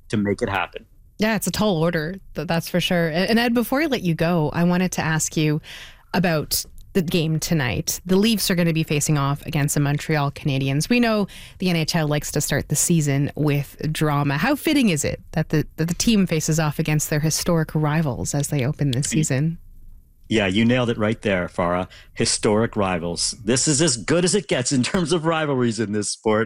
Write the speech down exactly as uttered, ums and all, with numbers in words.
to make it happen. Yeah, it's a tall order, that's for sure. And Ed, before I let you go, I wanted to ask you about the game tonight. The Leafs are going to be facing off against the Montreal Canadiens. We know the N H L likes to start the season with drama. How fitting is it that the, that the team faces off against their historic rivals as they open this season? Yeah, you nailed it right there, Farah. Historic rivals. This is as good as it gets in terms of rivalries in this sport.